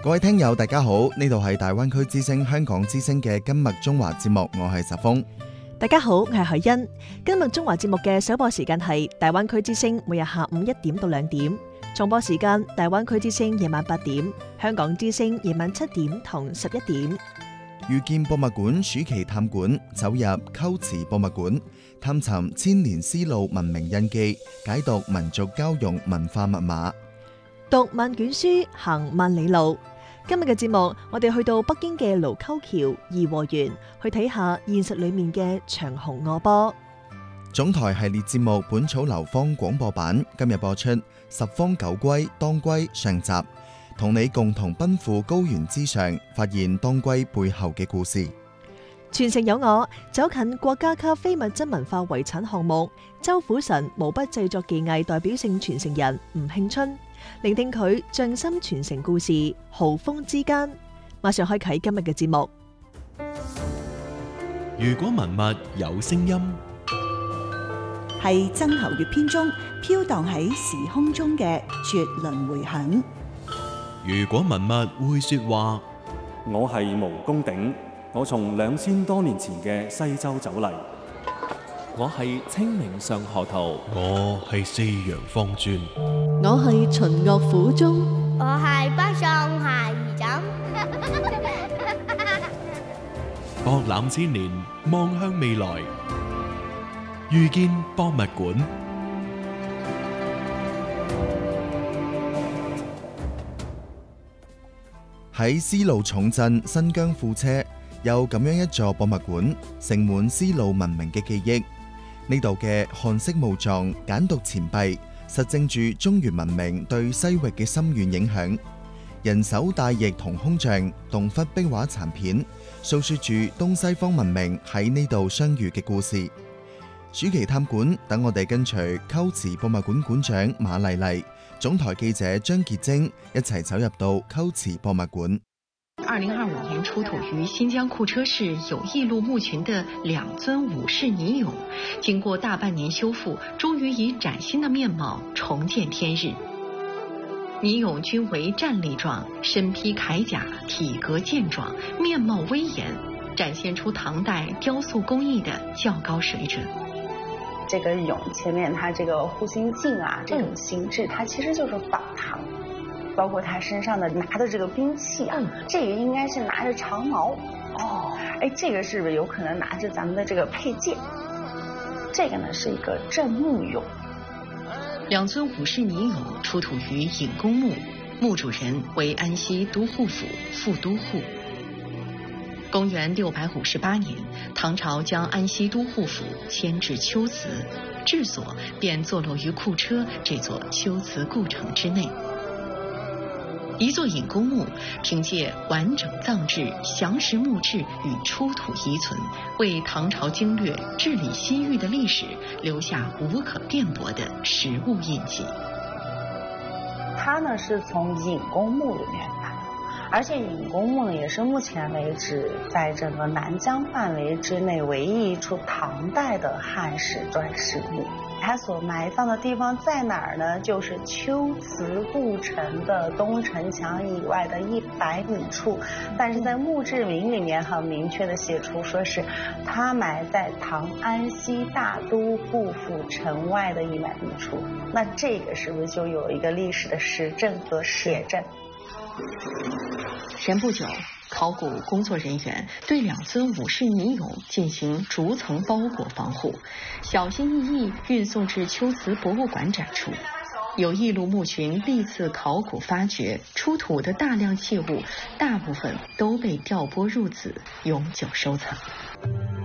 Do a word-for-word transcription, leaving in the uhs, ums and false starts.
各位聽友大家好，呢度係大灣區之聲香港之聲嘅今日中華節目，我係十峰。 大家好，我係海欣。今日中華節目嘅首播時間係大灣區之聲，每日下午一點到兩點；重播時間大灣區之聲夜晚八點，香港之聲夜晚七點同十一點。 遇見博物館暑期探館，走入龜茲博物館，探尋千年絲路文明印記，解讀民族交融文化密碼， 讀萬卷書，行萬里路。今日嘅節目，我哋去到北京嘅盧溝橋頤和園，去睇下現實裏面嘅長虹卧波。 總台系列節目《本草流芳》廣播版今日播出《十方九歸當歸》上集，同你共同奔赴高原之上，發現當歸背後嘅故事。 傳承有我，走近國家級非物質文化遺產項目周府神毛筆製作技藝代表性傳承人吳慶春，聆聽佢匠心傳承故事，豪風之間。馬上開啟今日嘅節目。 如果文物有聲音， 係曾侯乙編中飄蕩喺時空中嘅絕倫迴響。 如果文物會說話， 我係毛公鼎，我從兩千多年前嘅西周走嚟。 我係清明上河圖， 我係四陽方尊， 我係秦樂府中， 我係北宋孩兒枕。 博覽千年，望向未來，遇見博物館。 喺絲路重鎮新疆庫車，有咁樣一座博物館，盛滿絲路文明嘅記憶。呢度嘅漢式墓葬、簡牘錢幣，實證住中原文明對西域嘅深遠影響。人手大翼銅胸像、洞窟壁畫殘片，訴說住東西方文明喺呢度相遇嘅故事。暑期探館，等我哋跟隨龜茲博物館館長馬麗麗、總台記者張潔晶一齊走入到龜茲博物館。 二零二五年出土於新疆庫車市有翼鹿墓群的兩尊武士泥俑，經過大半年修復，終於以嶄新的面貌重見天日。泥俑均為站立狀，身披鎧甲，體格健壯，面貌威嚴，展現出唐代雕塑工藝的較高水準。 這個俑前面它這個護心鏡啊，這種形制，它其實就是仿唐。包括他身上的拿的這個兵器啊，這個應該是拿着長矛哦，哎，這個是不是有可能拿着咱們的這個佩劍？這個呢是一個鎮墓俑。 兩尊武士泥俑出土於隱公墓，墓主人為安西都護府副都護。公元六百五十八年，唐朝將安西都護府遷至龜茲，治所便坐落於庫車這座龜茲故城之內。一座隱公墓，憑借完整葬制、詳實墓志與出土遺存，為唐朝經略治理西域的歷史留下無可辯駁的實物印記。 它呢是從隱公墓裏面來的，而且隱公墓呢也是目前為止在整個南疆範圍之內唯一一處唐代的漢式磚石墓。它所埋葬的地方在哪兒呢？就是龜茲故城的東城牆以外的一百米處，但是在墓志銘裏面很明確的寫出，說是它埋在唐安西大都護府城外的一百米處。那這個是不是就有一個歷史的實證和寫證？ 前不久，考古工作人員對兩尊武士泥俑進行逐層包裹防護，小心翼翼運送至龜茲博物館展出。有翼鹿墓群歷次考古發掘出土的大量器物，大部分都被調撥入梓，永久收藏。